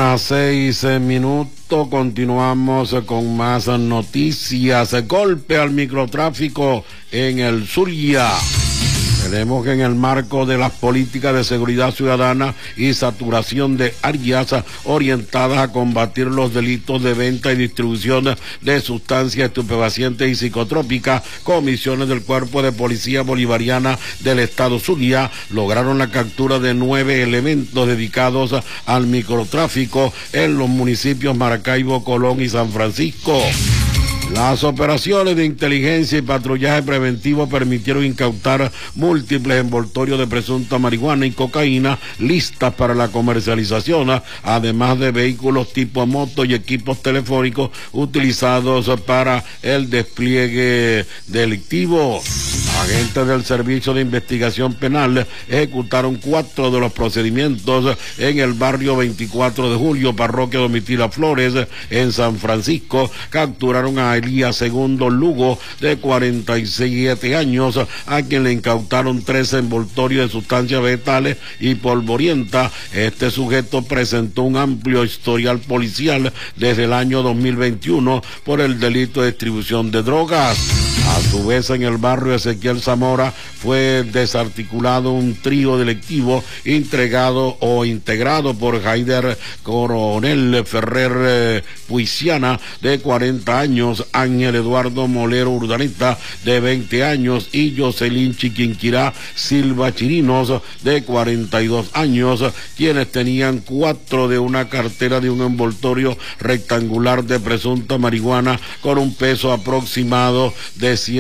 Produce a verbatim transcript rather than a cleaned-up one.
Las seis minutos, continuamos con más noticias. Golpe al microtráfico en el Zulia. Tenemos que en el marco de las políticas de seguridad ciudadana y saturación de áreas orientadas a combatir los delitos de venta y distribución de sustancias estupefacientes y psicotrópicas, comisiones del Cuerpo de Policía Bolivariana del Estado Zulia lograron la captura de nueve elementos dedicados al microtráfico en los municipios Maracaibo, Colón y San Francisco. Las operaciones de inteligencia y patrullaje preventivo permitieron incautar múltiples envoltorios de presunta marihuana y cocaína listas para la comercialización, además de vehículos tipo moto y equipos telefónicos utilizados para el despliegue delictivo. Agentes del Servicio de Investigación Penal ejecutaron cuatro de los procedimientos en el barrio veinticuatro de julio, parroquia Domitila Flores, en San Francisco. Capturaron a Elías Segundo Lugo, de cuarenta y siete años, a quien le incautaron trece envoltorios de sustancias vegetales y polvorienta. Este sujeto presentó un amplio historial policial desde el año dos mil veintiuno por el delito de distribución de drogas. A su vez, en el barrio Ezequiel Zamora fue desarticulado un trío delictivo entregado o integrado por Jaider Coronel Ferrer eh, Puisiana, de cuarenta años, Ángel Eduardo Molero Urdaneta, de veinte años, y Jocelyn Chiquinquirá Silva Chirinos, de cuarenta y dos años, quienes tenían cuatro de una cartera de un envoltorio rectangular de presunta marihuana con un peso aproximado de cien